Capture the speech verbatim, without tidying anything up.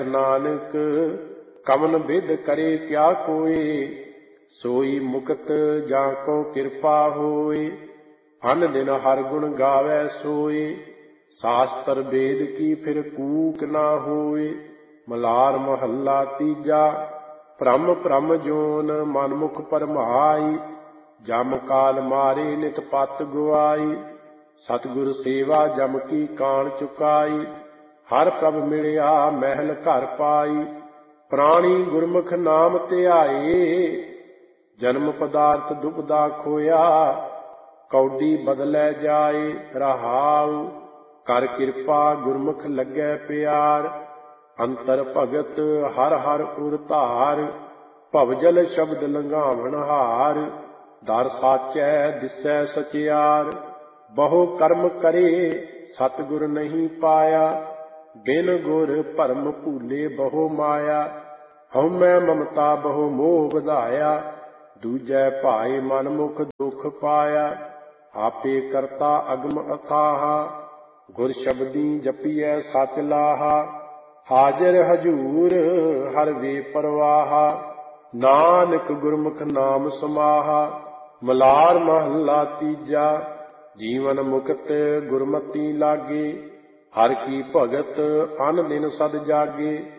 नानक कमन बिद करे क्या कोई, सोई मुक्त जाको कृपा होए। अन दिन हर गुण गावै सोए, शास्त्र वेद की फिर कूक ना होए। मलार महला तीजा, भ्रम भ्रम जोन मनमुख परमाई। जम काल मारे नित पत गुआई, सतगुर सेवा जम की कान चुकाई। हर प्रभ मिलिया महल घर पाई, प्राणी गुरमुख नाम ध्याए। जन्म पदार्थ दुबदा खोया, कौडी बदलै जाए रहाउ। कर कृपा गुरमुख लगे प्यार, अंतर भगत हर हर उर धार। भवजल शब्द लंघावण हार, दर साचै दिसै सचियार। बहु कर्म करे सतगुर नहीं पाया, बिन गुर भरम भूले बहु माया। हउमੈ ममता बहु मोह बधाया, दूजै भाए मन मुख दुख पाया। आपे करता अगम अथाहा, गुर शब्दी जपिਐ सच लाहा। हाजिर हजूर हर वे परवाहा, नानक गुरमुख नाम समाहा। मलार महला तीजा, जीवन मुक्त गुरमति लागे। हर की भगत अन दिन सद जागे,